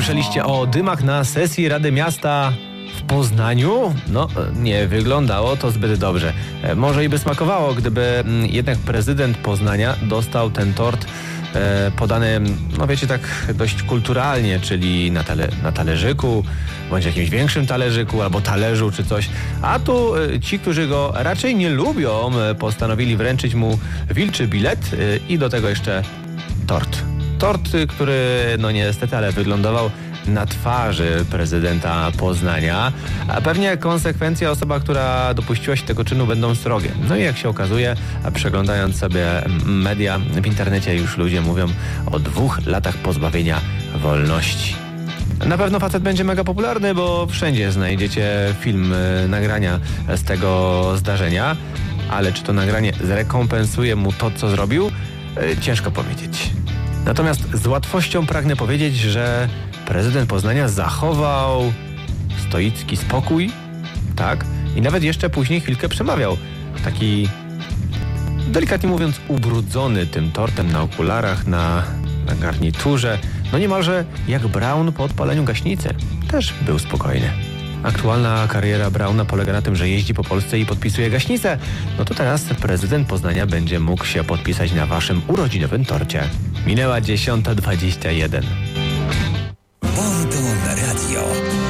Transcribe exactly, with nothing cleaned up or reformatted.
Słyszeliście o dymach na sesji Rady Miasta w Poznaniu? No, nie wyglądało to zbyt dobrze. Może i by smakowało, gdyby jednak prezydent Poznania dostał ten tort e, podany, no wiecie, tak dość kulturalnie, czyli na, tale, na talerzyku, bądź jakimś większym talerzyku, albo talerzu, czy coś. A tu e, ci, którzy go raczej nie lubią, e, postanowili wręczyć mu wilczy bilet e, i do tego jeszcze tort. Tort, który, no niestety, ale wyglądał na twarzy prezydenta Poznania, a pewnie konsekwencje osoba, która dopuściła się tego czynu, będą srogie. No i jak się okazuje, przeglądając sobie media w internecie, już ludzie mówią o dwóch latach pozbawienia wolności. Na pewno facet będzie mega popularny, bo wszędzie znajdziecie film, nagrania z tego zdarzenia, ale czy to nagranie zrekompensuje mu to, co zrobił? Ciężko powiedzieć. Natomiast z łatwością pragnę powiedzieć, że prezydent Poznania zachował stoicki spokój, tak? I nawet jeszcze później chwilkę przemawiał. Taki, delikatnie mówiąc, ubrudzony tym tortem na okularach, na, na garniturze. No niemalże jak Braun po odpaleniu gaśnicy. Też był spokojny. Aktualna kariera Brauna polega na tym, że jeździ po Polsce i podpisuje gaśnicę. No to teraz prezydent Poznania będzie mógł się podpisać na waszym urodzinowym torcie. Minęła dziesiąta dwadzieścia jeden. Bordon Radio.